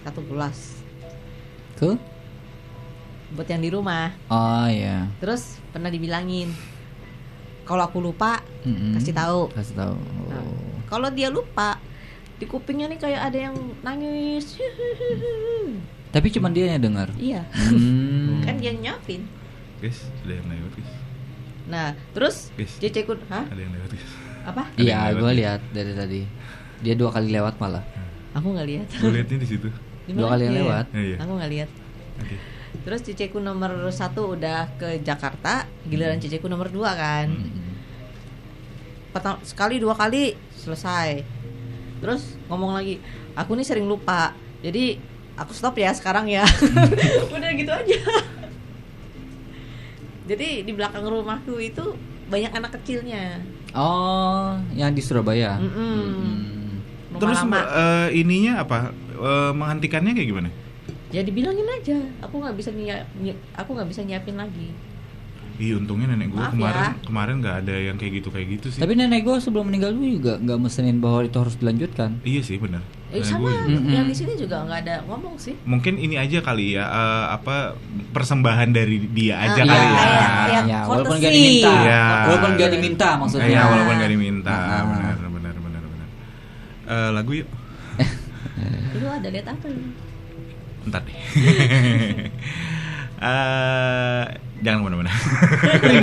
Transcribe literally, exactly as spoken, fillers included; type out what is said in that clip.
satu gelas. Ke? Buat yang di rumah. Oh iya. Terus pernah dibilangin, kalau aku lupa Mm-mm. kasih tahu. Kasih tahu. Nah, Oh. kalau dia lupa, di kupingnya nih kayak ada yang nangis. Tapi cuma dia yang dengar. Iya. Hmm. Kan dia nyapin. Guys, ada yang lewat guys. Nah, terus Guys. ceceku, hah? Ada yang lewat guys. Apa? Ada Iya, yang lewat gue ya? lihat dari tadi. Dia dua kali lewat malah. Aku nggak lihat. Gue liatnya di situ. Di Dua mana? kali yang Iya. lewat. Iya, iya. Aku nggak lihat. Oke. Terus ceceku nomor satu udah ke Jakarta, giliran ceceku nomor dua kan. Mm-mm. Pertama, sekali dua kali selesai. Terus ngomong lagi, aku nih sering lupa, jadi aku stop ya sekarang ya. Udah gitu aja. Jadi di belakang rumahku itu banyak anak kecilnya. Oh, yang di Surabaya. Mm-mm. Mm-mm. Rumah Terus lama. eh, ininya apa? Eh, menghentikannya kayak gimana? Ya dibilangin aja, aku nggak bisa nyiap, nyi- aku nggak bisa nyiapin lagi. Ih, untungnya nenek gue Maaf kemarin ya. kemarin nggak ada yang kayak gitu kayak gitu sih. Tapi nenek gue sebelum meninggal dulu juga nggak mesenin bahwa itu harus dilanjutkan. Iya sih benar. Eh, Nenek sama gue juga. Mm-mm. yang di sini juga nggak ada ngomong sih. Mungkin ini aja kali ya eh, apa persembahan dari dia aja Ah, kali iya, ya. iya, iya. Ya, walaupun courtesy. gak diminta. Iya. Walaupun gak diminta maksudnya. Iya, walaupun nggak diminta. Ah. Benar, benar, benar, benar. Eh, lagu yuk. Lu ada lihat apa lu? Ntar deh. Eh, jangan kemana-mana.